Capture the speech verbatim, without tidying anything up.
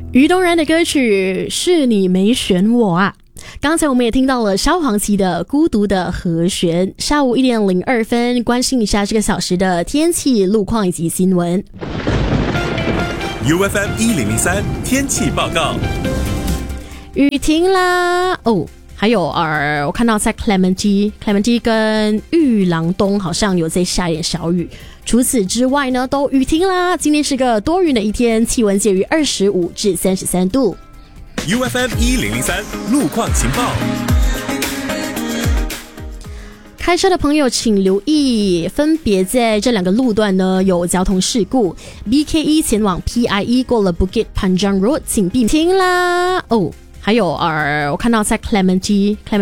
于东然的歌曲是你没选我啊。刚才我们也听到了萧煌奇的孤独的和弦。下午一点零二分，关心一下这个小时的天气路况以及新闻。 U F M 一零零三天气报告， 雨停啦哦。还有呃，我看到在 Clementi、Clementi 跟玉郎东好像有在下一点小雨。除此之外呢，都雨停啦。今天是个多云的一天，气温介于二十五至三十三度。 U F M 一零零三路况情报。 开车的朋友请留意，分别在这两个路段呢有交通事故。B K 一 前往 P I E 过了 Bukit Panjang Road， 请避停啦哦。还有呃，我看到在 Clementi